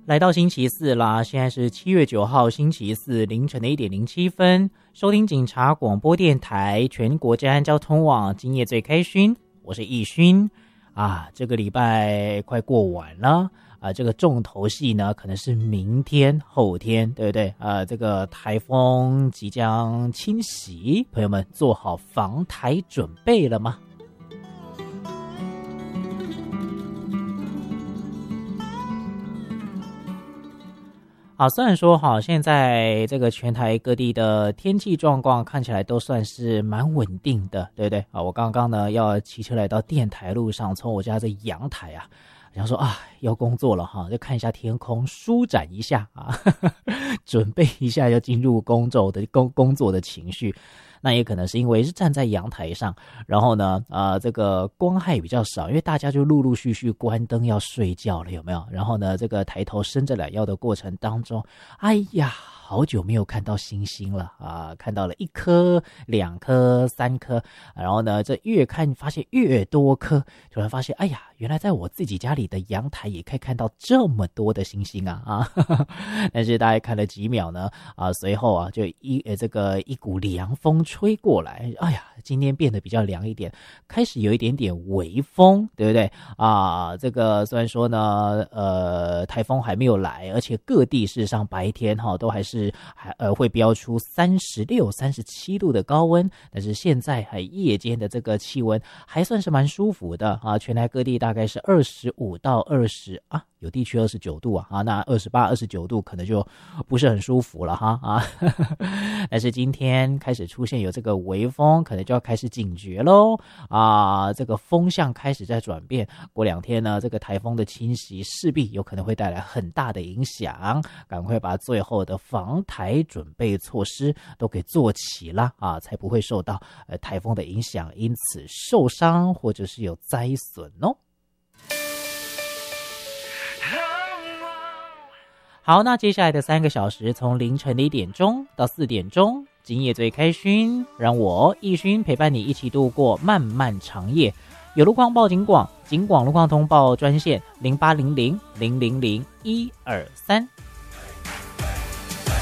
来到星期四啦，现在是7月9号星期四凌晨的1点07分，收听警察广播电台全国治安交通网，今夜最开勋，我是易勋啊。这个礼拜快过完了啊，这个重头戏呢可能是明天后天，对不对？这个台风即将侵袭，朋友们做好防台准备了吗？好，虽然说现在这个全台各地的天气状况看起来都算是蛮稳定的，对不对？我刚刚呢要骑车来到电台路上，从我家这阳台啊，然后说要工作了就看一下天空，舒展一下准备一下要进入工作的情绪。那也可能是因为是站在阳台上，然后呢这个光害比较少，因为大家就陆陆续续关灯要睡觉了，有没有？然后呢这个抬头伸着懒腰的过程当中，哎呀，好久没有看到星星了看到了1颗、2颗、3颗，然后呢这越看发现越多颗，突然发现哎呀，原来在我自己家里的阳台也可以看到这么多的星星但是大概看了几秒呢随后就一股凉风吹过来，哎呀，今天变得比较凉一点，开始有一点点微风，对不对这个虽然说呢台风还没有来，而且各地事实上白天都还是会飙出36、37度的高温，但是现在夜间的这个气温还算是蛮舒服的全台各地大概是25到20有地区29度那28、29度可能就不是很舒服了但是今天开始出现有这个微风，可能就要开始警觉咯这个风向开始在转变，过2天呢这个台风的侵袭势必有可能会带来很大的影响，赶快把最后的防台准备措施都给做齐了才不会受到台风的影响，因此受伤或者是有灾损哦。好，那接下来的3个小时，从凌晨的1点钟到4点钟，今夜最开勋，让我易勋陪伴你一起度过漫漫长夜。有路况报警广，警广路况通报专线0800000123。